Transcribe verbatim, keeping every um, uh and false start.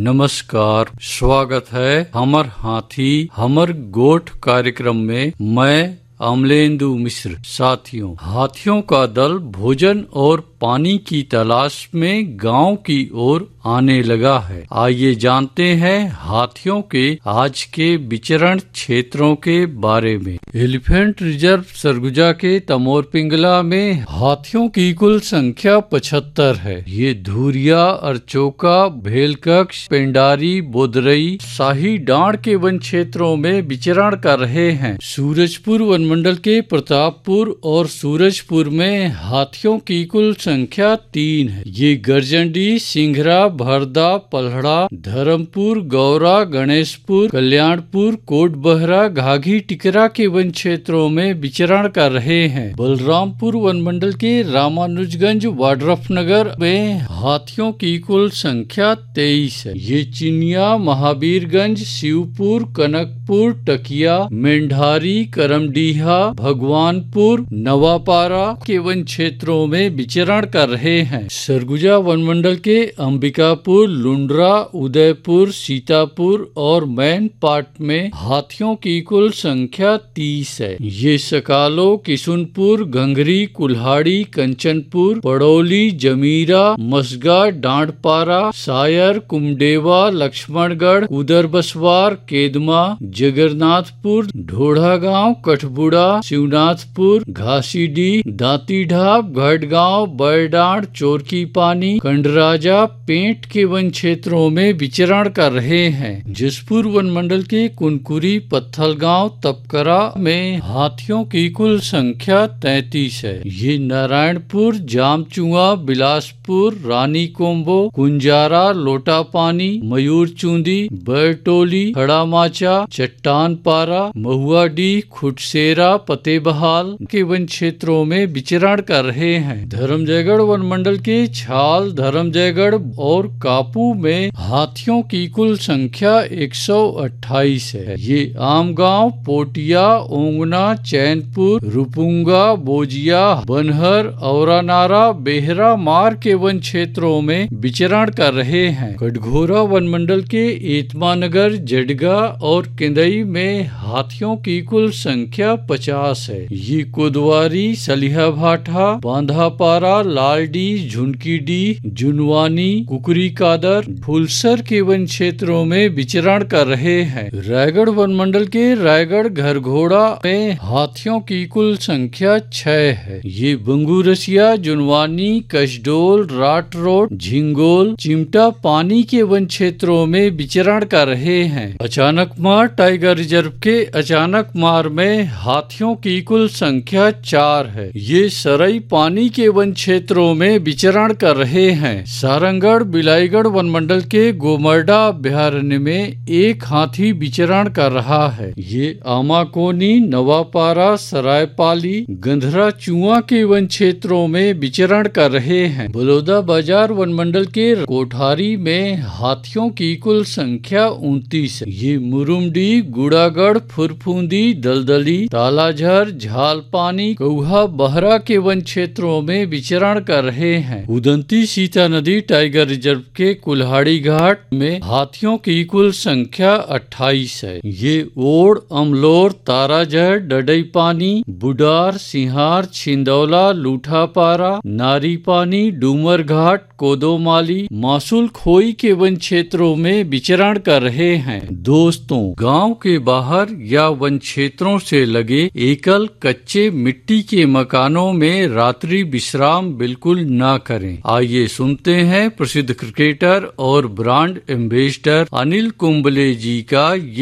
नमस्कार, स्वागत है हमर हाथी हमर गोठ कार्यक्रम में। मैं अमलेंदु मिश्र। साथियों, हाथियों का दल भोजन और पानी की तलाश में गांव की ओर आने लगा है। आइए जानते हैं हाथियों के आज के विचरण क्षेत्रों के बारे में। एलिफेंट रिजर्व सरगुजा के तमोर पिंगला में हाथियों की कुल संख्या पचहत्तर है। ये धुरिया, अरचोका, भेलकक्ष, पेंडारी, बोदरई, शाही डांड के वन क्षेत्रों में विचरण कर रहे हैं। सूरजपुर वन मंडल के प्रतापपुर और सूरजपुर में हाथियों की कुल संख्या तीन है। ये गर्जंडी, सिंघरा, भरदा, पलहड़ा, धर्मपुर, गौरा, गणेशपुर, कल्याणपुर, कोटबहरा, घाघी, टिकरा के वन क्षेत्रों में विचरण कर रहे हैं। बलरामपुर वन मंडल के रामानुजगंज, वाड्रफनगर में हाथियों की कुल संख्या तेईस है। ये चिनिया, महावीरगंज, शिवपुर, कनकपुर, टकिया, मेंढारी, करमडीहा, भगवानपुर, नवापारा के वन क्षेत्रों में विचरण कर रहे हैं। सरगुजा वन मंडल के अंबिकापुर, लुंड्रा, उदयपुर, सीतापुर और मैन पाट में हाथियों की कुल संख्या तीस है। ये सकालो, किशुनपुर, घंघरी, कुल्हाड़ी, कंचनपुर, पड़ौली, जमीरा, मसगा, डांडपारा, सायर, कुमडेवा, लक्ष्मणगढ़, उदरबसवार, केदमा, जगन्नाथपुर, ढोढ़ागांव, कठबुड़ा, शिवनाथपुर, घासीडी, दांतीढाब, घटगांव, बरडांड, चोरकी पानी, कंडराजा, पेंट के वन क्षेत्रों में विचरण कर रहे हैं। जसपुर वन मंडल के कुनकुरी, पत्थलगांव, तपकरा में हाथियों की कुल संख्या तैंतीस है। ये नारायणपुर, जामचुआ, बिलासपुर, रानी कोम्बो, कुंजारा, लोटापानी, मयूरचूंदी, बरटोली, खड़ामाचा, चट्टानपारा, महुआडीह, खुटसेरा, फतेहबहाल के वन क्षेत्रों में विचरण कर रहे हैं। धर्मजयगढ़ वन मंडल के छाल, धर्मजयगढ़ और कापू में हाथियों की कुल संख्या एक सौ अट्ठाईस है। ये आमगांव, पोटिया, ओंगना, चैनपुर, रुपुंगा, बोजिया, बनहर, औरानारा, बेहरा मार के वन क्षेत्रों में विचरण कर रहे हैं। कटघोरा वन मंडल के एतमानगर, जडगा और केंदई में हाथियों की कुल संख्या पचास है। ये कोदवारी, सलिहाभाठा, बांधापारा, लालडी, झुनकीडी, जुनवानी, कुकरी कादर, फुलसर के वन क्षेत्रों में विचरण कर रहे हैं। रायगढ़ वन मंडल के रायगढ़, घरघोड़ा में हाथियों की कुल संख्या छह है। ये बंगूरसिया, जुनवानी, कसडोल, राट रोड, झिंगोल, चिमटा पानी के वन क्षेत्रों में विचरण कर रहे हैं। अचानक मार टाइगर रिजर्व के अचानक मार में हाथियों की कुल संख्या चार है। ये सरई पानी के वन क्षेत्रों में विचरण कर रहे हैं। सारंगढ़, बिलाईगढ़ वन मंडल के गोमर्डा अभ्यारण्य में एक हाथी विचरण कर रहा है। ये आमाकोनी, नवापारा, सरायपाली, गंधरा चुआ के वन क्षेत्रों में विचरण कर रहे हैं। बलौदा बाजार वन मंडल के कोठारी में हाथियों की कुल संख्या उनतीस है। ये मुरुमडी, गुड़ागढ़, फुरफुंदी, दलदली, तालाझर, झालपानी, कौहा बहरा के वन क्षेत्रों में विचरण कर रहे हैं। उदंती सीता नदी टाइगर रिजर्व के कुल्हाड़ी घाट में हाथियों की कुल संख्या अट्ठाईस है। ये ओड़, अमलोर, ताराजहर, डडई पानी, बुडार, सिंहार, छिंदौला, लूठापारा, नारी पानी, डूमर घाट, कोदोमाली, मासूल खोई के वन क्षेत्रों में विचरण कर रहे हैं। दोस्तों, गांव के बाहर या वन क्षेत्रों से लगे एकल कच्चे मिट्टी के मकानों में रात्रि विश्राम बिल्कुल ना करें। आइए सुनते हैं प्रसिद्ध क्रिकेटर और ब्रांड एम्बेसडर अनिल कुंबले जी का